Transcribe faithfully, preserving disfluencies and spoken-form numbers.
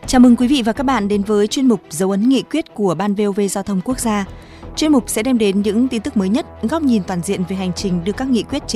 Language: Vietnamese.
Chào mừng quý vị và các bạn đến với chuyên mục Dấu ấn nghị quyết của Ban vê o vê Giao thông Quốc gia. Chuyên mục sẽ đem đến những tin tức mới nhất, góc nhìn toàn diện về hành trình đưa các nghị quyết